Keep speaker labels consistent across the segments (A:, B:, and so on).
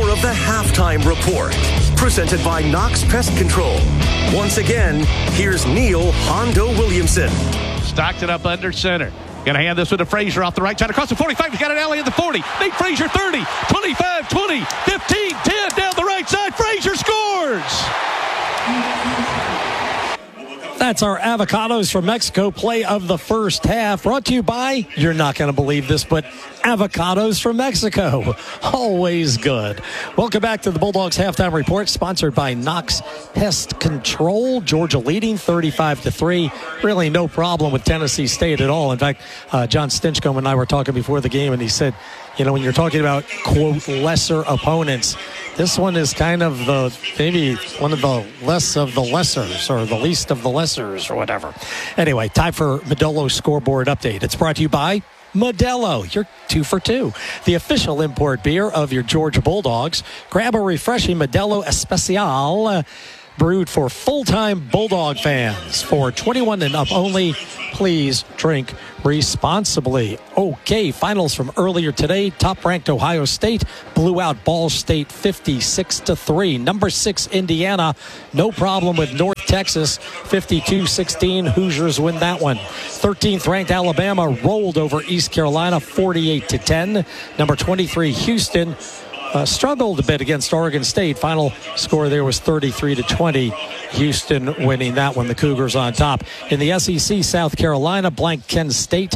A: more of the Halftime Report, presented by Knox Pest Control. Once again, here's Neil Hondo Williamson.
B: Stocked it up under center. Going to hand this one to Frazier off the right side across the 45. He's got an alley at the 40. Nate Frazier 30, 25, 20, 15, 10 down the right side. Frazier scores.
C: That's our Avocados from Mexico play of the first half. Brought to you by, you're not going to believe this, but Avocados from Mexico. Always good. Welcome back to the Bulldogs Halftime Report, sponsored by Knox Pest Control. Georgia leading 35-3. Really no problem with Tennessee State at all. In fact, John Stinchcomb and I were talking before the game, and he said, you know, when you're talking about, quote, lesser opponents, this one is kind of maybe one of the less of the lessers, or the least of the lessers, or whatever. Anyway, time for Modelo scoreboard update. It's brought to you by Modelo. You're 2 for 2. The official import beer of your Georgia Bulldogs. Grab a refreshing Modelo Especial, brewed for full-time Bulldog fans. For 21 and up only, please drink responsibly. Okay, finals from earlier today. Top-ranked Ohio State blew out Ball State 56-3. Number 6 Indiana, no problem with North Texas 52-16. Hoosiers win that one. 13th ranked Alabama rolled over East Carolina 48-10. Number 23 Houston struggled a bit against Oregon State. Final score there was 33-20. Houston winning that one. The Cougars on top. In the SEC, South Carolina blanked Kent State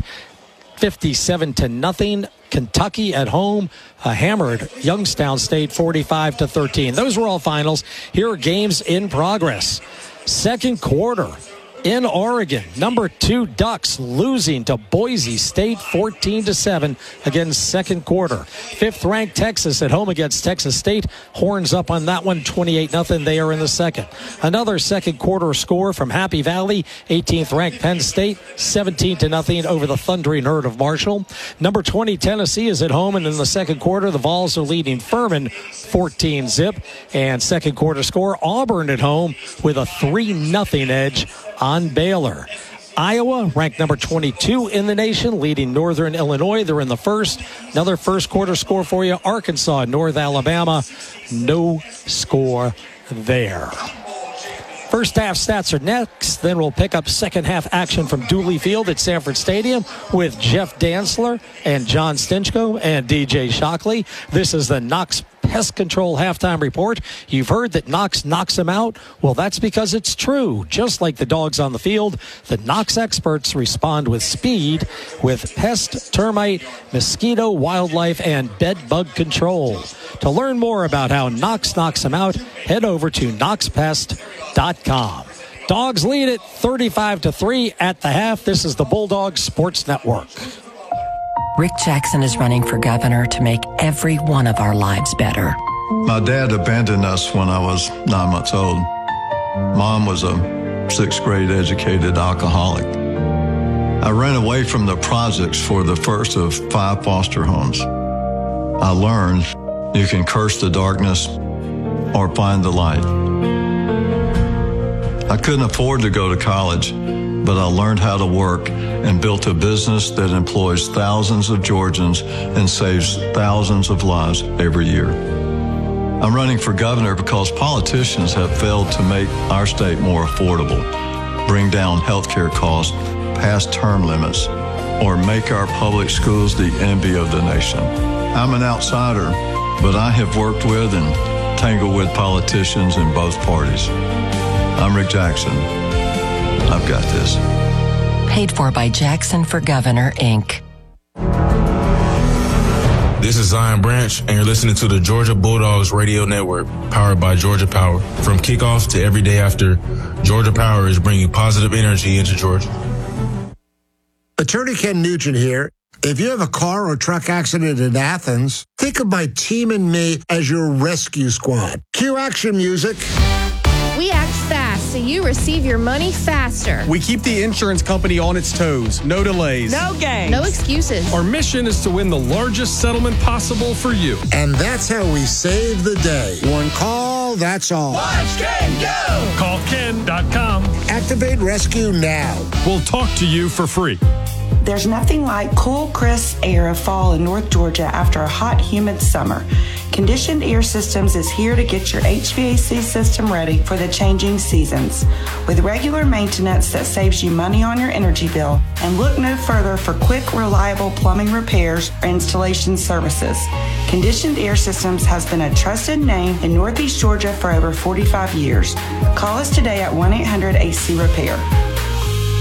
C: 57-0. Kentucky at home hammered Youngstown State 45-13. Those were all finals. Here are games in progress. Second quarter in Oregon, number 2 Ducks losing to Boise State 14-7 against second quarter. 5th ranked Texas at home against Texas State. Horns up on that one, 28-0. They are in the second. Another second quarter score from Happy Valley. 18th ranked Penn State 17-0 over the thundering Herd of Marshall. Number 20 Tennessee is at home, and in the second quarter the Vols are leading Furman 14-0. And second quarter score, Auburn at home with a 3-0 edge on Baylor. Iowa, ranked number 22 in the nation, leading Northern Illinois. They're in the first. Another first quarter score for you. Arkansas, North Alabama. No score there. First half stats are next. Then we'll pick up second half action from Dooley Field at Sanford Stadium with Jeff Dantzler and John Stinchcomb and DJ Shockley. This is the Knox Pest Control Halftime Report. You've heard that Knox knocks them out. Well, that's because it's true. Just like the dogs on the field, the Knox experts respond with speed with pest, termite, mosquito, wildlife, and bed bug control. To learn more about how Knox knocks them out, head over to knoxpest.com. Dogs lead it 35-3 at the half. This is the Bulldogs Sports Network.
D: Rick Jackson is running for governor to make every one of our lives better.
E: My dad abandoned us when I was 9 months old. Mom was a 6th grade educated alcoholic. I ran away from the projects for the first of 5 foster homes. I learned you can curse the darkness or find the light. I couldn't afford to go to college, but I learned how to work and built a business that employs thousands of Georgians and saves thousands of lives every year. I'm running for governor because politicians have failed to make our state more affordable, bring down healthcare costs past term limits, or make our public schools the envy of the nation. I'm an outsider, but I have worked with and tangled with politicians in both parties. I'm Rick Jackson. I've got this.
D: Paid for by Jackson for Governor, Inc.
F: This is Zion Branch, and you're listening to the Georgia Bulldogs Radio Network, powered by Georgia Power. From kickoff to every day after, Georgia Power is bringing positive energy into Georgia.
G: Attorney Ken Nugent here. If you have a car or truck accident in Athens, think of my team and me as your rescue squad. Cue action music.
H: We act fast so you receive your money faster.
I: We keep the insurance company on its toes. No delays.
H: No games. No excuses.
I: Our mission is to win the largest settlement possible for you.
G: And that's how we save the day. One call, that's all.
J: Watch Ken go!
I: Call Ken.com.
G: Activate rescue now.
I: We'll talk to you for free.
K: There's nothing like cool, crisp air of fall in North Georgia after a hot, humid summer.
J: Conditioned Air Systems is here to get your HVAC system ready for the changing seasons. With regular maintenance that saves you money on your energy bill, and look no further for quick, reliable plumbing repairs or installation services. Conditioned Air Systems has been a trusted name in Northeast Georgia for over 45 years. Call us today at 1-800-AC-REPAIR.